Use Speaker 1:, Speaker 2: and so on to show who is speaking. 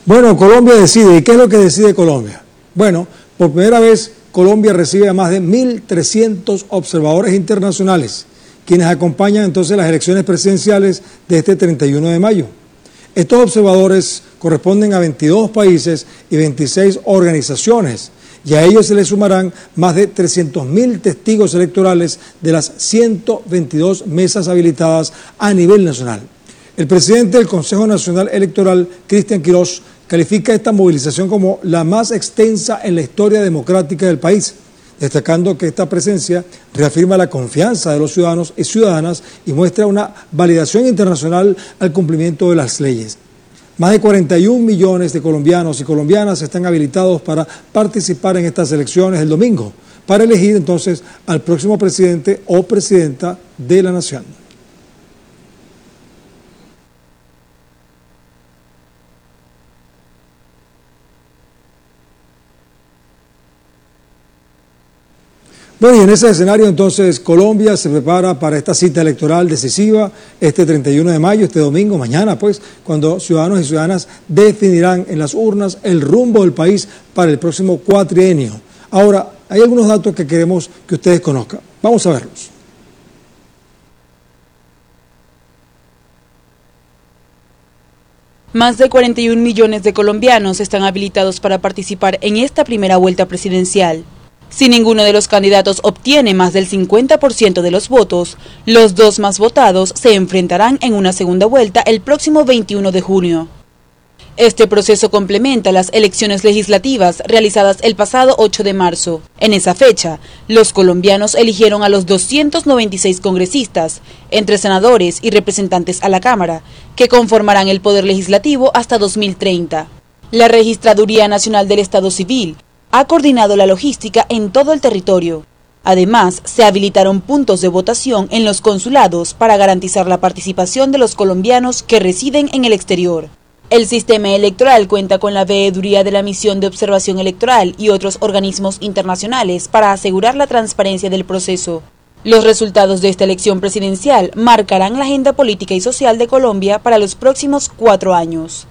Speaker 1: Bueno, Colombia decide. ¿Y qué es lo que decide Colombia? Bueno, por primera vez Colombia recibe a más de 1.300 observadores internacionales, quienes acompañan entonces las elecciones presidenciales de este 31 de mayo. Estos observadores corresponden a 22 países y 26 organizaciones, y a ellos se les sumarán más de 300.000 testigos electorales de las 122 mesas habilitadas a nivel nacional. El presidente del Consejo Nacional Electoral, Cristian Quirós, califica esta movilización como la más extensa en la historia democrática del país, destacando que esta presencia reafirma la confianza de los ciudadanos y ciudadanas y muestra una validación internacional al cumplimiento de las leyes. Más de 41 millones de colombianos y colombianas están habilitados para participar en estas elecciones el domingo, para elegir entonces al próximo presidente o presidenta de la nación. Bueno, y en ese escenario entonces Colombia se prepara para esta cita electoral decisiva este 31 de mayo, este domingo, mañana pues, cuando ciudadanos y ciudadanas definirán en las urnas el rumbo del país para el próximo cuatrienio. Ahora, hay algunos datos que queremos que ustedes conozcan. Vamos a verlos.
Speaker 2: Más de 41 millones de colombianos están habilitados para participar en esta primera vuelta presidencial. Si ninguno de los candidatos obtiene más del 50% de los votos, los dos más votados se enfrentarán en una segunda vuelta el próximo 21 de junio. Este proceso complementa las elecciones legislativas realizadas el pasado 8 de marzo. En esa fecha, los colombianos eligieron a los 296 congresistas, entre senadores y representantes a la Cámara, que conformarán el Poder Legislativo hasta 2030. La Registraduría Nacional del Estado Civil ha coordinado la logística en todo el territorio. Además, se habilitaron puntos de votación en los consulados para garantizar la participación de los colombianos que residen en el exterior. El sistema electoral cuenta con la veeduría de la Misión de Observación Electoral y otros organismos internacionales para asegurar la transparencia del proceso. Los resultados de esta elección presidencial marcarán la agenda política y social de Colombia para los próximos 4 años.